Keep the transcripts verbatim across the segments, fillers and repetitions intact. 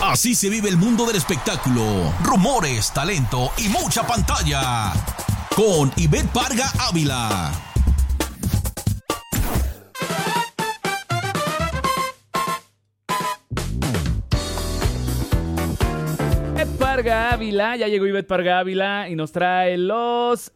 Así se vive el mundo del espectáculo. Rumores, talento y mucha pantalla. Con Ivette Parga Ávila. Parga Ávila, ya llegó Ivette Parga Ávila y nos trae los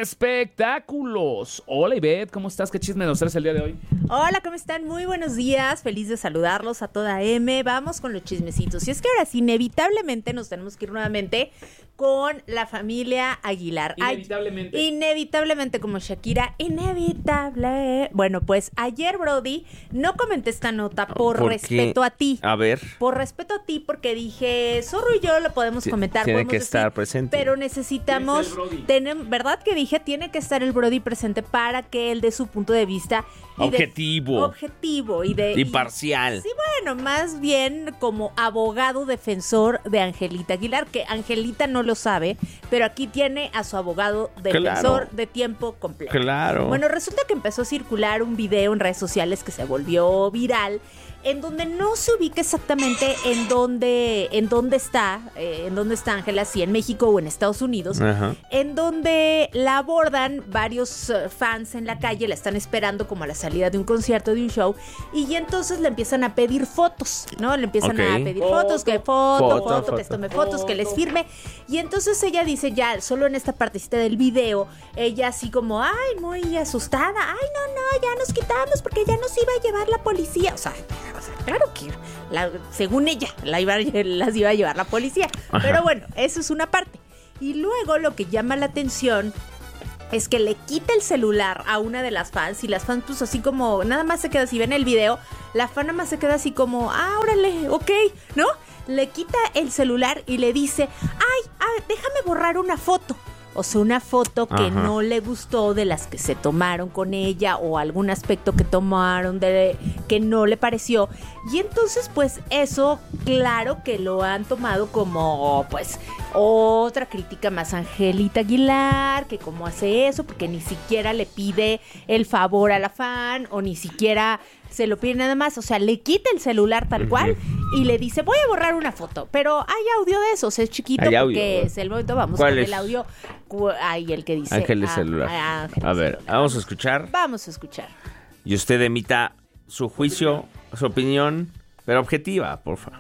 espectáculos. Hola Ivette, ¿cómo estás? ¿Qué chisme nos traes el día de hoy? Hola, ¿cómo están? Muy buenos días, feliz de saludarlos a toda M. Vamos con los chismecitos. Y es que ahora sí, inevitablemente nos tenemos que ir nuevamente con la familia Aguilar. Inevitablemente. Ay, inevitablemente, como Shakira, inevitable. Bueno, pues ayer, Brody, no comenté esta nota por, ¿Por respeto qué? a ti. A ver. Por respeto a ti, porque dije, Zorro y yo lo podemos comentar. Tiene podemos que decir, estar presente. Pero necesitamos, tener, ¿verdad que dije? Tiene que estar el Brody presente para que él dé su punto de vista. Y objetivo. De, objetivo. Y de imparcial. Y, sí, bueno, más bien como abogado defensor de Angelita Aguilar, que Angelita no lo sabe, pero aquí tiene a su abogado defensor Claro. de tiempo completo. Claro. Bueno, resulta que empezó a circular un video en redes sociales que se volvió viral, en donde no se ubica exactamente en dónde, en dónde está, eh, en dónde está Ángela, si en México o en Estados Unidos, Ajá. en donde la abordan varios uh, fans en la calle, la están esperando como a la salida de un concierto, de un show, y entonces le empiezan a pedir fotos, ¿no? Le empiezan Ok. a pedir fotos, que foto, foto, Foto, foto, que foto. tome fotos, que les firme, y entonces ella dice ya, solo en esta partecita del video, ella así como, ay, muy asustada, ay, no, no, ya nos quitamos porque ya nos iba a llevar la policía, o sea, o sea claro que, la, según ella, la iba, las iba a llevar la policía, Ajá. pero bueno, eso es una parte. Y luego lo que llama la atención es que le quita el celular a una de las fans y las fans pues así como, nada más se queda, si ven el video, la fan nada más se queda así como, ah, órale, ok, ¿no? Le quita el celular y le dice, ay, ay déjame borrar una foto. O sea, una foto que Ajá. no le gustó de las que se tomaron con ella o algún aspecto que tomaron de que no le pareció. Y entonces, pues, eso, claro que lo han tomado como, pues, otra crítica más a Angelita Aguilar, que cómo hace eso, porque ni siquiera le pide el favor a la fan o ni siquiera se lo pide nada más, o sea, le quita el celular tal cual y le dice, voy a borrar una foto, pero hay audio de eso, o sea, es chiquito Hay porque audio. es el momento, vamos ¿Cuál con es? el audio, ahí el que dice Ángeles ah, celular. ah, Ángeles a ver, celular. vamos a escuchar. Vamos a escuchar. Y usted emita su juicio, su opinión, pero objetiva, por favor.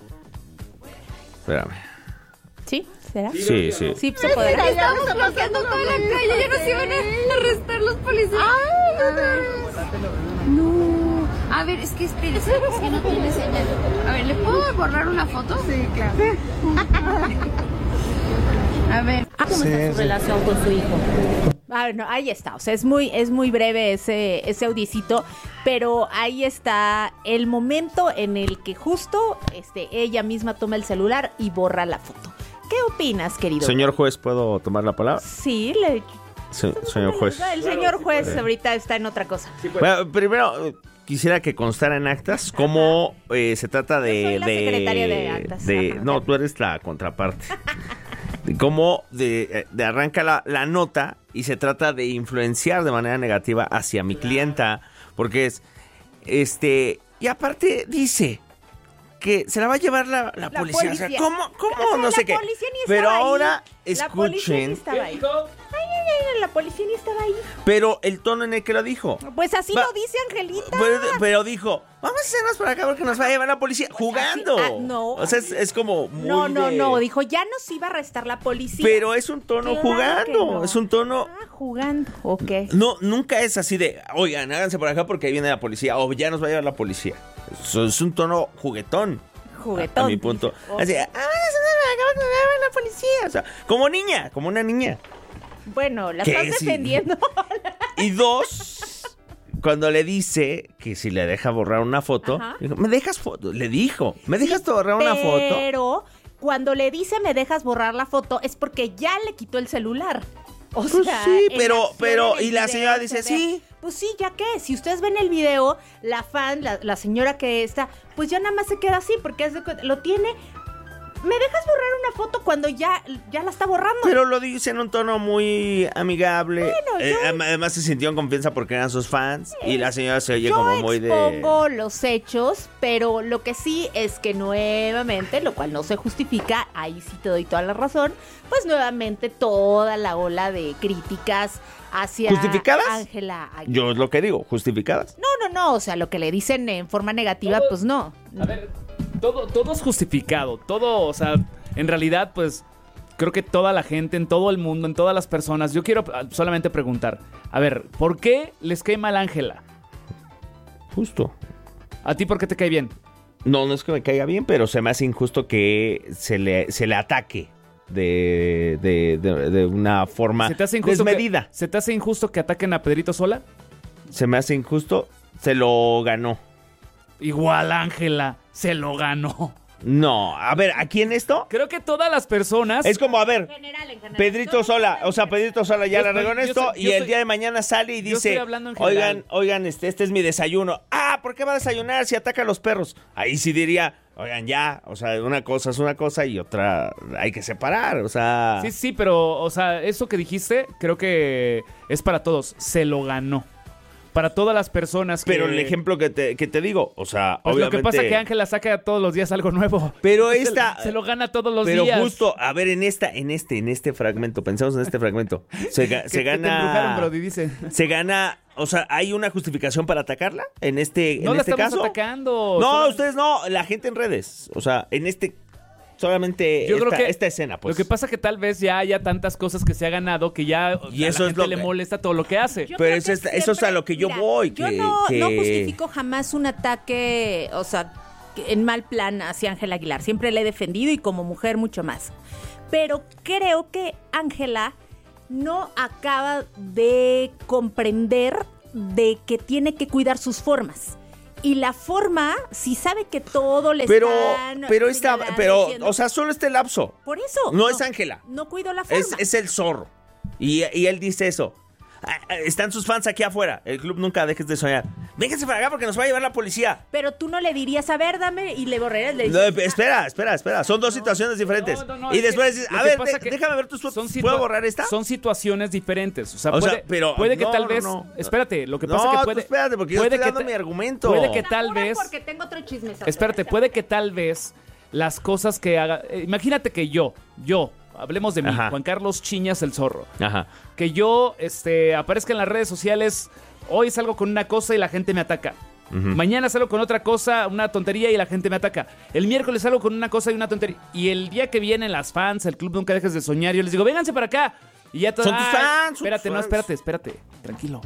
Espérame. ¿Sí? ¿Será? Sí, sí. Sí, se podrá. Estamos bloqueando toda la calle, ya nos iban a arrestar los policías. No. A ver, es que espérese, es que no tiene señal. A ver, ¿le puedo borrar una foto? Sí, claro. A ver. ¿Cómo está su relación con su hijo? Ah, no, ahí está, o sea, es muy, es muy breve ese, ese audicito, pero ahí está el momento en el que justo este, ella misma toma el celular y borra la foto. ¿Qué opinas, querido? Señor juez, ¿puedo tomar la palabra? Sí, le... Sí, señor juez. El señor juez ahorita está en otra cosa. Bueno, primero, eh, quisiera que constara en actas cómo eh, se trata de... Yo soy la de- secretaria de actas. de- Ajá. no, tú eres la contraparte. De cómo de, de arranca la, la nota y se trata de influenciar de manera negativa hacia mi clienta, porque es, este, y aparte dice que se la va a llevar la, la, La policía. O sea, policía. ¿cómo? ¿Cómo? O sea, no sé la qué. policía ni Pero estaba ahí. ahora La policía ni escuchen, estaba ahí. Ay, ay, ay, la policía ni estaba ahí. pero el tono en el que lo dijo. Pues así Va- lo dice Angelita. Pero, pero dijo, vamos a hacernos por acá porque nos va a llevar la policía. Jugando. así- ah, no. O sea, es, es como muy No, no, de- no, dijo, ya nos iba a arrestar la policía. Pero es un tono Claro que jugando. no. Es un tono... Ah, jugando, ok. No, nunca es así de, oigan, háganse por acá porque ahí viene la policía o ya nos va a llevar la policía. Eso es un tono juguetón. Juguetón. A, a mi punto. Ok. Así, ah, nos va a llevar la policía. O sea, como niña, como una niña. Bueno, la ¿Qué? estás Sí. defendiendo. Y dos, cuando le dice que si le deja borrar una foto, Ajá. dijo, ¿me dejas foto? Le dijo, ¿me dejas borrar una foto? Pero cuando le dice me dejas borrar la foto es porque ya le quitó el celular. O Pues sea, sí, en pero- la acción, pero- en el y la video señora se dice, ve. sí. Pues sí, ya que, si ustedes ven el video, la fan, la, la señora que está, pues ya nada más se queda así, porque es de cu- lo tiene ¿Me dejas borrar una foto cuando ya, ya la está borrando? Pero lo dice en un tono muy amigable. Bueno, Eh, yo- además se sintió en confianza porque eran sus fans. Y la señora se oye Yo como muy de... expongo los hechos, pero lo que sí es que nuevamente, lo cual no se justifica, ahí sí te doy toda la razón, pues nuevamente toda la ola de críticas hacia ¿Justificadas? Ángela Aguilar. Yo es lo que digo, justificadas. No, no, no, o sea, lo que le dicen en forma negativa, Todo- pues no. A ver, todo, todo es justificado. Todo, o sea, en realidad, pues, creo que toda la gente, en todo el mundo, en todas las personas, yo quiero ah, solamente preguntar, a ver, ¿por qué les cae mal Ángela? Justo. ¿A ti por qué te cae bien? No, no es que me caiga bien, pero se me hace injusto que se le, se le ataque de, de, de, de una forma ¿Se te hace injusto desmedida. Que, ¿Se te hace injusto que ataquen a Pedrito Sola? Se me hace injusto, se lo ganó. Igual Ángela se lo ganó. No, a ver, aquí en esto Creo que todas las personas... es como, a ver, General, en general. Pedrito Sola, o sea, Pedrito Sola ya Yo la estoy- regó en yo esto estoy- y yo el estoy- día de mañana sale y yo estoy dice, hablando en general. oigan, oigan, este, este es mi desayuno. Ah, ¿por qué va a desayunar si ataca a los perros? Ahí sí diría, oigan, ya, o sea, una cosa es una cosa y otra hay que separar, o sea... Sí, sí, pero, o sea, eso que dijiste creo que es para todos. Se lo ganó. Para todas las personas que... Pero el ejemplo que te, que te digo, o sea, Pues obviamente... lo que pasa es que Ángela saca todos los días algo nuevo. Pero Se- esta... Se, lo gana todos los pero días. justo, a ver, en esta, en este, en este fragmento, pensemos en este fragmento. Se, ga- Que- se que te embrujaron, gana... Brody, dice. Se gana... O sea, ¿hay una justificación para atacarla en este, No en la este estamos caso? atacando. No, Solo- ustedes no, la gente en redes. O sea, en este... Solamente Yo esta, creo que esta escena, pues. Lo que pasa que tal vez ya haya tantas cosas que se ha ganado que ya Y a eso la es gente lo le que- molesta todo lo que hace. Yo Pero creo eso que es- eso es a lo que yo voy, Yo que- no, que- no justifico jamás un ataque, o sea, que- en mal plan hacia Ángela Aguilar. Siempre la he defendido y como mujer mucho más. Pero creo que Ángela no acaba de comprender de que tiene que cuidar sus formas. Y la forma, si sabe que todo le Pero, están pero esta, señalando, pero, diciendo- o sea, solo este lapso. por eso. No es Ángela. No cuido la forma. Es, es el zorro. Y, y él dice eso. Ah, ah, están sus fans aquí afuera. El club nunca dejes de soñar. Vénganse para acá porque nos va a llevar la policía. Pero tú no le dirías, a ver, dame, y le borrarías, le No, dices, espera, espera, espera. Son dos situaciones diferentes. No, no, no, y es después que dices, lo a que ver, pasa de- que déjame ver tus son fotos. situa- ¿Puedo borrar esta? Son situaciones diferentes. O sea, O sea, puede, pero- puede que no, tal no, vez. no. Espérate, lo que No, pasa que tú puede. espérate, porque yo puede estoy que dando ta- mi argumento. Puede que "Apura tal vez. porque tengo otro chisme. Espérate, puede que tal vez las cosas que haga. eh, imagínate que yo, yo, hablemos de mí, Ajá. Juan Carlos Chiñas el Zorro. Ajá. Que yo este, aparezca en las redes sociales. Hoy salgo con una cosa y la gente me ataca. Mañana salgo con otra cosa, una tontería y la gente me ataca. El miércoles salgo con una cosa y una tontería. Y el día que vienen las fans, el club Nunca Dejes de Soñar, yo les digo, vénganse para acá. Y ya todo, Son tus "Ay, fans, son Espérate, tus no, fans". espérate, espérate. Tranquilo.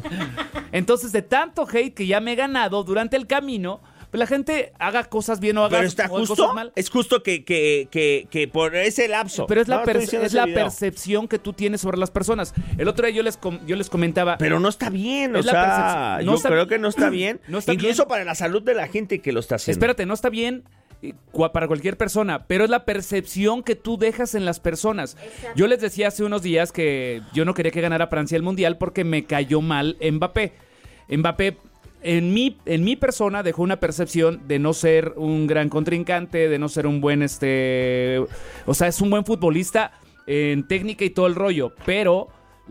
Entonces, de tanto hate que ya me he ganado durante el camino, pues la gente haga cosas bien o haga Pero está o haga justo. cosas mal. Es justo que, que, que, que por ese lapso. Pero es la, No, estoy perce- diciendo es ese la video. percepción que tú tienes sobre las personas. El otro día yo les, com- yo les comentaba. Pero no está bien, o Es la sea, percepción. No yo está creo bien. que no está bien. No está Incluso bien. para la salud de la gente que lo está haciendo. Espérate, no está bien eh, cua- para cualquier persona, pero es la percepción que tú dejas en las personas. Yo les decía hace unos días que yo no quería que ganara Francia el Mundial porque me cayó mal Mbappé. Mbappé, en mi, en mi persona, dejó una percepción de no ser un gran contrincante, de no ser un buen, este... O sea, es un buen futbolista en técnica y todo el rollo, pero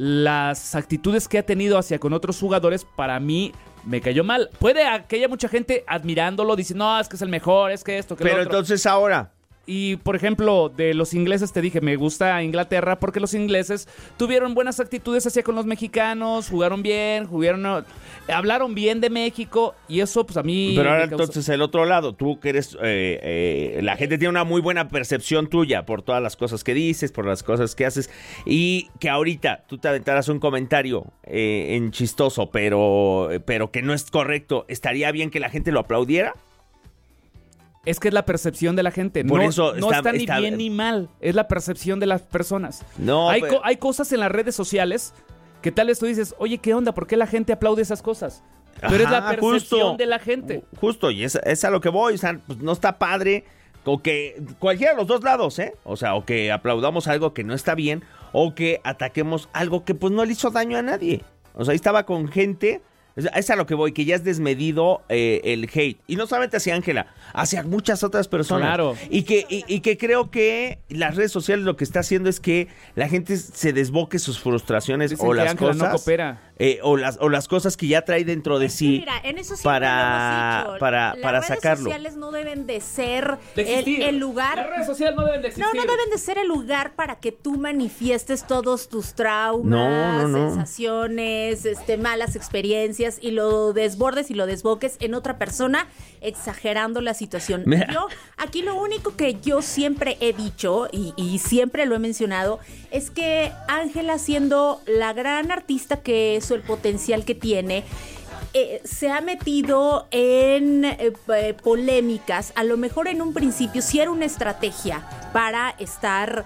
las actitudes que ha tenido hacia con otros jugadores, para mí, me cayó mal. Puede que haya mucha gente admirándolo, diciendo, no, es que es el mejor, es que esto, que lo Pero otro. entonces ahora, Y, por ejemplo, de los ingleses te dije, me gusta Inglaterra porque los ingleses tuvieron buenas actitudes hacia con los mexicanos, jugaron bien, jugaron, hablaron bien de México y eso pues a mí... pero ahora me causó- entonces el otro lado, tú que eres, eh, eh, la gente tiene una muy buena percepción tuya por todas las cosas que dices, por las cosas que haces, y que ahorita tú te aventaras un comentario eh, en chistoso, pero, pero que no es correcto, ¿estaría bien que la gente lo aplaudiera? Es que es la percepción de la gente. Por no, eso no está- está, ni está- bien ni mal. Es la percepción de las personas. No, hay, pero- co- hay cosas en las redes sociales que tal vez tú dices, oye, ¿qué onda? ¿Por qué la gente aplaude esas cosas? Pero es la Ajá, percepción justo. de la gente. Justo, y es, es a lo que voy, o sea, pues no está padre, o que cualquiera de los dos lados, ¿eh? O sea, o que aplaudamos algo que no está bien, o que ataquemos algo que pues no le hizo daño a nadie. O sea, ahí estaba con gente, Es, es a lo que voy, que ya es desmedido eh, el hate. Y no solamente hacia Ángela, hacia muchas otras personas. Claro. Y que, y, y que creo que las redes sociales lo que está haciendo es que la gente se desboque sus frustraciones Dicen o que las Ángela cosas. no coopera. eh, o, las, o las cosas que ya trae dentro de Es que sí. mira, en eso siempre para- lo hemos dicho. para- Las para redes sacarlo. sociales no deben de ser De el, existir. el lugar. Las redes sociales no deben de No, existir. no deben de ser el lugar para que tú manifiestes todos tus traumas, No, no, no. sensaciones, este, malas experiencias y lo desbordes y lo desboques en otra persona exagerando la situación. Mira. Yo, aquí lo único que yo siempre he dicho y, y siempre lo he mencionado es que Ángela, siendo la gran artista que es o el potencial que tiene, Eh, se ha metido en eh, eh, polémicas. A lo mejor en un principio sí era una estrategia para estar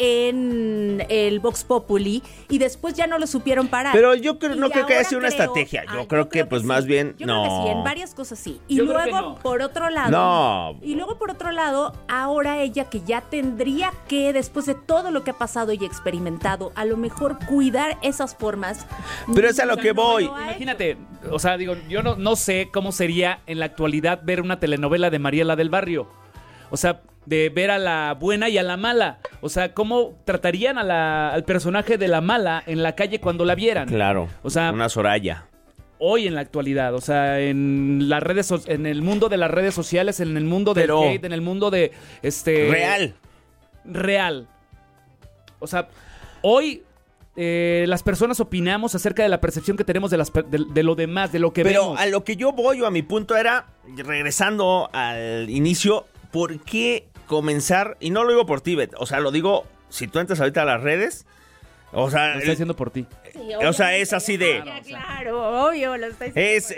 en el Vox Populi y después ya no lo supieron parar. Pero yo creo- Y no creo que haya ahora sido una creo- estrategia. Yo Ah, creo que, pues, sí. más bien, Yo creo que sí, no. en varias cosas sí. Y Yo creo que luego, no. por otro lado, No. y luego por otro lado, ahora ella que ya tendría que, después de todo lo que ha pasado y experimentado, a lo mejor cuidar esas formas. Pero es a lo que no voy. lo ha hecho. Imagínate, o sea, digo, yo no, no sé cómo sería en la actualidad ver una telenovela de Mariela del Barrio. O sea, de ver a la buena y a la mala. O sea, ¿cómo tratarían a la- al personaje de la mala en la calle cuando la vieran? Claro. O sea, una Soraya. hoy en la actualidad, o sea, en las redes, so- en el mundo de las redes sociales, en el mundo del Pero- hate, en el mundo de este Real. real. O sea, hoy eh, las personas opinamos acerca de la percepción que tenemos de, las, per- de, de lo demás, de lo que Pero vemos. a lo que yo voy o a mi punto era, regresando al inicio, ¿por qué comenzar? Y no lo digo por ti, Bet, o sea, lo digo, si tú entras ahorita a las redes, o sea, Lo estoy el- haciendo por ti. Sí, o sea, obviamente, es así de- ya, claro, obvio, lo está diciendo es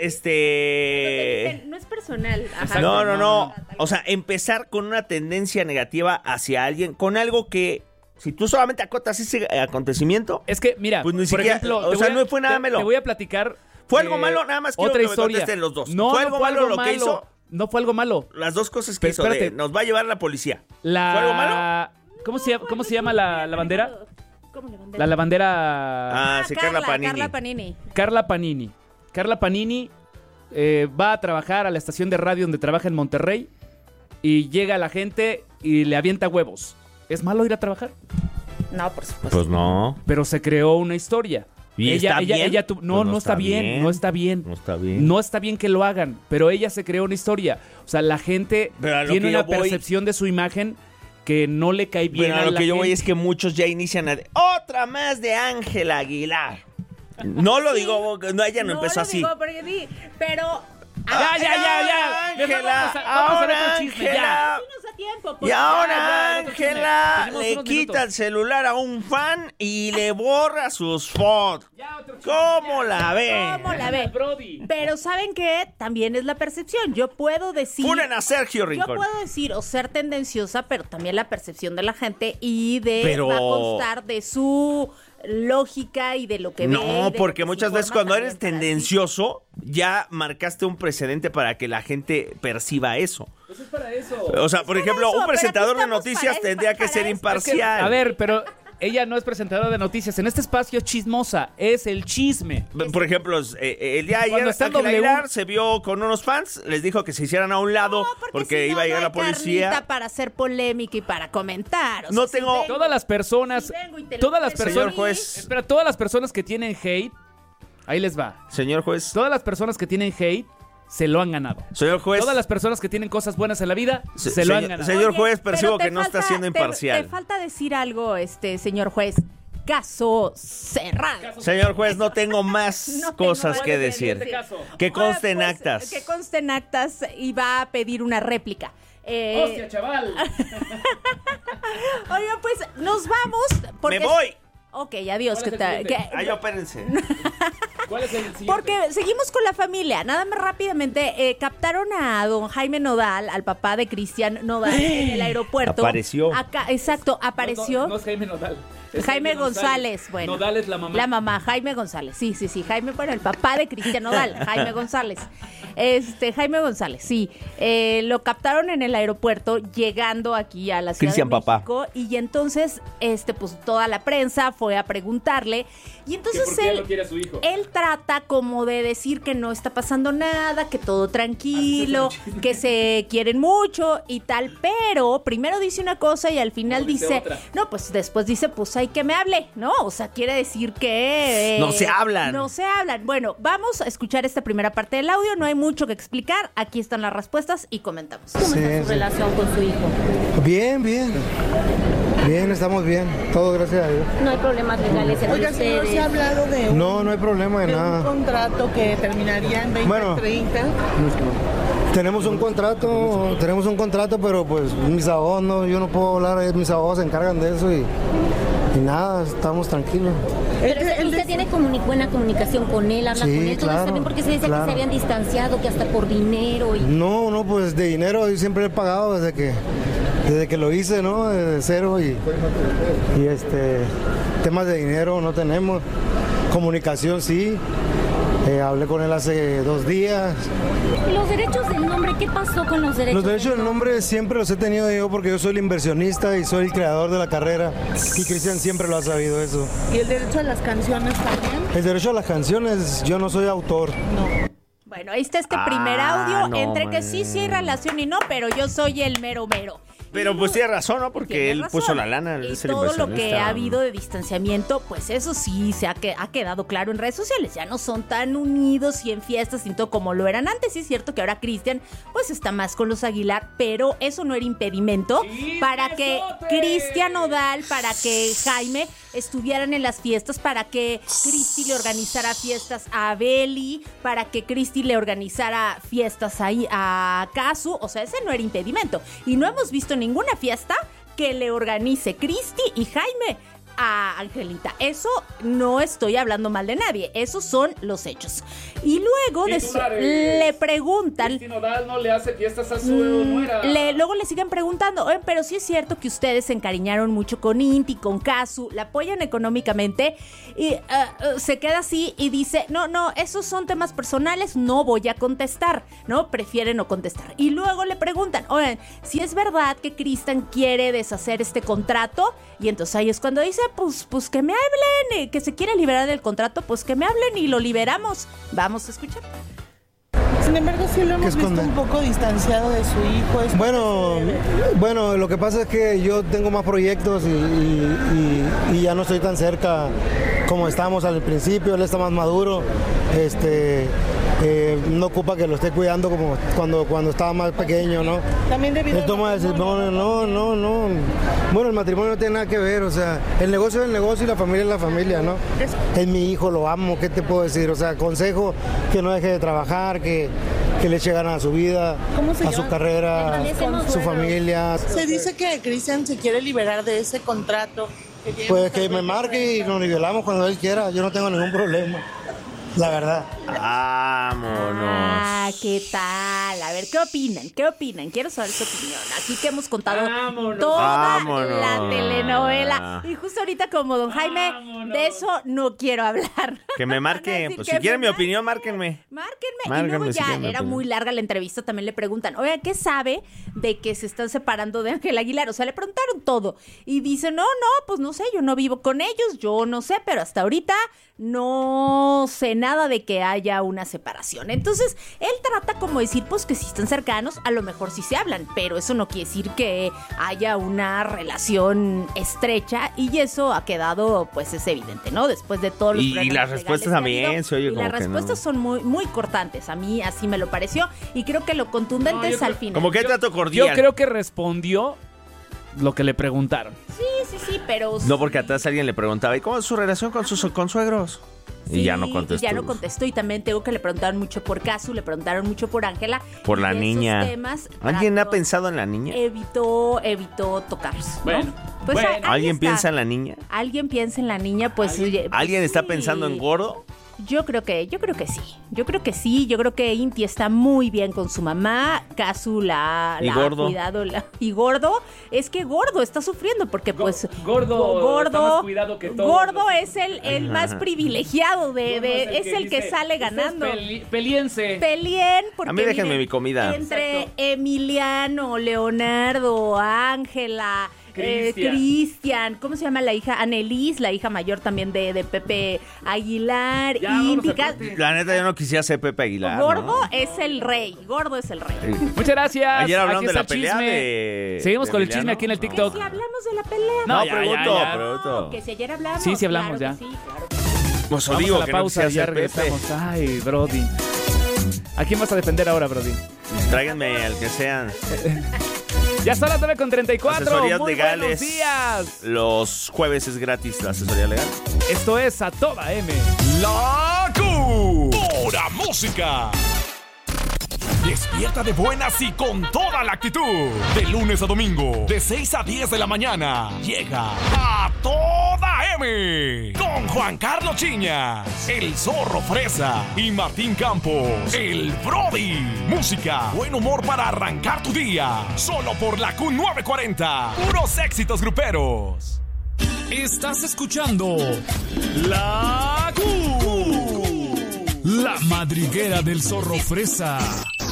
por ti. este... No es personal. Ajá. No, no, no. Tal O sea, empezar con una tendencia negativa hacia alguien, con algo que, si tú solamente acotas ese acontecimiento, Es que, mira, Pues ni por siquiera- ejemplo, o te sea, voy a- no fue nada te- malo. Te voy a platicar. ¿Fue algo eh, malo? Nada más quiero otra que me historia. contesten los dos. No, ¿Fue no algo malo lo que hizo? No fue algo malo. las dos cosas que Pero hizo, de, espérate. nos va a llevar la policía. La... ¿Fue algo malo? ¿Cómo se, llama- cómo se llama la, la bandera? ¿Cómo la bandera? La lavandera... Ah, sí, Carla Panini. Carla Panini. Carla Panini. Carla Panini eh, va a trabajar a la estación de radio donde trabaja en Monterrey y llega la gente y le avienta huevos. ¿Es malo ir a trabajar? No, por supuesto. Pues no. Pero se creó una historia. ¿Y ella, está ella, bien? ella tu- no, Pues no, está, bien, no está bien. No está bien. No está bien que lo hagan, pero ella se creó una historia. O sea, la gente Pero a lo tiene que yo una voy- percepción de su imagen que no le cae bien Bueno, a a lo la que yo voy gente. es que muchos ya inician a... de- ¡Otra más de Ángela Aguilar! No lo digo, no, ella no, empezó lo así. digo porque sí, pero... Ya, ya, ya, ya. Ángela, Mejor vamos a- vamos a ver ahora otro chisme, Ángela. ya. Sí nos da tiempo. Y porque- ahora ya, otro chisme. Ángela Tenemos le unos quita minutos. el celular a un fan y le borra sus fotos. Ya, otro chisme, ¿Cómo ya. la ve? ¿Cómo la ve? Brody. Pero ¿saben qué? También es la percepción. Yo puedo decir... Funen a Sergio Yo Rincón. puedo decir o ser tendenciosa, pero también la percepción de la gente y de Pero- va a constar de su lógica y de lo que ve. y No, de lo porque que se muchas veces informa cuando también eres para ti. tendencioso, ya marcaste un precedente para que la gente perciba eso. Eso es para eso. O sea, por para ejemplo, eso, un pero presentador aquí de estamos noticias para- tendría que para ser eso. imparcial. A ver, pero ella no es presentadora de noticias. En este espacio es chismosa, es el chisme. Por ejemplo, eh, eh, el día de ayer Cuando está en Ángela W. Aguilar se vio con unos fans, les dijo que se hicieran a un lado No, porque, si no, iba a llegar no la hay policía. carnita para hacer polémica y para comentar. O No sea, si tengo- vengo- Todas las personas, si vengo y te lo todas las cuento personas, Señor juez. espera, todas las personas que tienen hate, ahí les va. Señor juez, Todas las personas que tienen hate se lo han ganado. señor juez, Todas las personas que tienen cosas buenas en la vida Se- se, lo han señor- ganado. señor juez, pero percibo te que no está falta- siendo te- imparcial. Te, falta decir algo, este señor juez. Caso cerrado. señor juez, no tengo más No tengo cosas más que que decir. decir. Caso. Que conste en Pues, actas. Que conste en actas y va a pedir una réplica. Eh, ¡Hostia, chaval! Oiga, pues nos vamos. Porque ¡Me voy! Ok, adiós. ¿Cuál ¿qué es el tal? siguiente? Que- Ay, espérense. ¿Cuál es el siguiente? Porque seguimos con la familia. Nada más rápidamente, eh, captaron a don Jaime Nodal, al papá de Cristian Nodal, en el aeropuerto. Apareció. Acá, exacto, apareció. No, no, no es Jaime Nodal. Es Jaime González, bueno. Nodal es la mamá. La mamá, Jaime González. Sí, sí, sí. Jaime, bueno, el papá de Cristian Nodal, Jaime González. Este, Jaime González, sí. Eh, lo captaron en el aeropuerto llegando aquí a la Ciudad Cristian de papá. México. Y entonces, este, pues toda la prensa fue a preguntarle. Y ¿Que entonces ¿Por qué él. no quiere a su hijo? Él trata como de decir que no está pasando nada, que todo tranquilo, que se quieren mucho y tal, pero primero dice una cosa y al final no, dice, dice otra. no, pues después dice, pues hay que me hable, ¿no? O sea, quiere decir que... Eh, no se hablan. No se hablan. Bueno, vamos a escuchar esta primera parte del audio, no hay mucho que explicar, aquí están las respuestas y comentamos. ¿Cómo Sí, está su sí. relación con su hijo? Bien, bien. Bien, estamos bien. Todo gracias a Dios. No hay problemas legales entre Oiga, señor, ustedes. se ha hablado de un, No, no hay problema de de un nada. contrato que terminaría en veinte Bueno. treinta. Tenemos un contrato, tenemos un contrato, pero pues mis abogados no, yo no puedo hablar, mis abogados se encargan de eso y, y nada, estamos tranquilos. Pero El de- usted, el de- usted tiene comuni- buena comunicación con él, habla Sí, con él, todo claro, está bien, porque se decía claro. que se habían distanciado, que hasta por dinero y... No, no, pues de dinero yo siempre he pagado desde que desde que lo hice, ¿no? Desde cero y, y este temas de dinero no tenemos. Comunicación sí. Eh, hablé con él hace dos días. Los derechos del nombre, ¿qué pasó con los derechos? Los derechos del nombre siempre los he tenido yo porque yo soy el inversionista y soy el creador de la carrera y Cristian siempre lo ha sabido eso. ¿Y el derecho a las canciones también? El derecho a las canciones, yo no soy autor. Bueno, ahí está este Ah, primer audio, no, entre que sí, sí hay relación y no, pero yo soy el mero mero. Pero pues tiene razón, ¿no? Porque Tiene él razón. puso la lana, él Y es el todo lo que inversionista. ha habido de distanciamiento, pues eso sí se ha, que, ha quedado claro en redes sociales. Ya no son tan unidos y en fiestas y todo como lo eran antes. Sí es cierto que ahora Cristian pues está más con los Aguilar, pero eso no era impedimento para que Cristian Nodal, para que Jaime estuvieran en las fiestas, para que Cristi le organizara fiestas a Beli, para que Cristi le organizara fiestas ahí a Casu. O sea, ese no era impedimento. Y no hemos visto ninguna fiesta que le organice Cristi y Jaime a Angelita. Eso no estoy hablando mal de nadie. Esos son los hechos. Y luego de su- Titulares. le preguntan... Cristi Nodal no le hace fiestas a su Mm, nuera. le- luego le siguen preguntando, "Oye, pero sí es cierto que ustedes se encariñaron mucho con Inti, con Casu, la apoyan económicamente", y uh, uh, se queda así y dice, no, no, esos son temas personales, no voy a contestar, ¿no? Prefiere no contestar. Y luego le preguntan, oigan, si es verdad que Cristian quiere deshacer este contrato, y entonces ahí es cuando dice, pues, pues que me hablen, eh, que se quiere liberar del contrato, pues que me hablen y lo liberamos. Vamos a escuchar. Sin embargo, sí lo hemos visto esconde? un poco distanciado de su hijo. ¿Esto Bueno, qué se debe? bueno, lo que pasa es que yo tengo más proyectos y, y- y- y ya no estoy tan cerca como estábamos al principio, él está más maduro, este, eh, no ocupa que lo esté cuidando como cuando, cuando estaba más pequeño, ¿no? También debido Él al toma decir, no, no, no, no. Bueno, el matrimonio no tiene nada que ver, o sea, el negocio es el negocio y la familia es la familia, ¿no? Es mi hijo, lo amo, ¿qué te puedo decir? O sea, consejo que no deje de trabajar, que, que le eche ganas a su vida, ¿Cómo se a su llama? carrera, Permanecemos a su fuera. familia. Se dice que Cristian se quiere liberar de ese contrato. Que tiene Pues hasta que me marque y nos nivelamos cuando él quiera, yo no tengo ningún problema, la verdad. Vámonos. Ah, ¿qué tal? A ver, ¿qué opinan? ¿Qué opinan? Quiero saber su opinión. Aquí que hemos contado Vámonos. toda Vámonos. la telenovela. Y justo ahorita como don Jaime, Vámonos. de eso no quiero hablar. Que me Van a marquen, decir pues que si quieren me mi opinión, marquen. márquenme. Márquenme. y Márquenme luego si ya quieren mi era opinión. muy larga la entrevista, también le preguntan, oiga, ¿qué sabe de que se están separando de Ángel Aguilar? O sea, le preguntaron todo. Y dice, no, no, pues no sé, yo no vivo con ellos, yo no sé, pero hasta ahorita no sé nada de que haya una separación. Entonces, él trata como decir, pues que si están cercanos, a lo mejor sí se hablan, pero eso no quiere decir que haya una relación estrecha y eso ha quedado, pues es evidente, ¿no? Después de todos los Y- y problemas las legales respuestas que ha también, habido, se oye y como las que no. respuestas son muy, muy cortantes. A mí así me lo pareció y creo que lo contundente No, yo es al creo- final. Como que trato cordial. Yo creo que respondió lo que le preguntaron. Sí, sí, sí, pero... No, porque atrás alguien le preguntaba, ¿y cómo es su relación con sus consuegros? Sí, y ya no contestó. Y ya no contestó. Y también tengo que le preguntaron mucho por Casu, le preguntaron mucho por Ángela. Por y la de esos niña. temas ¿Alguien ha trató- pensado en la niña? Evitó, evitó tocarlos, ¿no? Bueno, Pues bueno. ahí- ahí ¿Alguien está. piensa en la niña? Alguien piensa en la niña, pues... oye, pues ¿Alguien está sí. pensando en gordo? Yo creo que, yo creo que sí. Yo creo que sí. Yo creo que Inti está muy bien con su mamá. Casu la, ¿Y la gordo? ha cuidado. la- y gordo, es que gordo está sufriendo porque Go- pues Gordo go- gordo, está más cuidado que todos gordo los- es el, el más privilegiado de, de- Gordo es el que, dice, sale "Usted es ganando. peli- Peliense. Pelien, porque A mí déjenme miren, mi comida. entre Exacto. Emiliano, Leonardo, Ángela, Eh, Cristian. Cristian, ¿cómo se llama la hija? Annelies, la hija mayor también de, de Pepe Aguilar. Ya, y vámonos al Pica- corte. La neta, yo no quisiera ser Pepe Aguilar. Gordo ¿no? es el rey, Gordo es el rey. Sí. Muchas gracias. Ayer hablaron Aquí de está la el pelea chisme. de- Seguimos de con el Emiliano. chisme aquí en el No. TikTok. Si hablamos de la pelea. No, No, ya, pregunto, ya, ya. pregunto. Que si ayer hablamos. Sí, sí hablamos, claro ya. que sí, claro que sí. Pues Vamos digo a la que pausa no y ya quisiera ser Pepe. regresamos. Ay, Brody. ¿A quién vas a defender ahora, Brody? Tráiganme al que sean. Ya son las nueve con treinta y cuatro. Asesorías Muy legales. buenos días. Los jueves es gratis la asesoría legal. Esto es A Toda M. La Q. Pura música. Despierta de buenas y con toda la actitud. De lunes a domingo, de seis a diez de la mañana, llega A Toda M. Con Juan Carlos Chiñas, el Zorro Fresa y Martín Campos, el Brody. Música, buen humor para arrancar tu día. Solo por la Q novecientos cuarenta. Puros éxitos gruperos. Estás escuchando La Q. La madriguera del Zorro Fresa.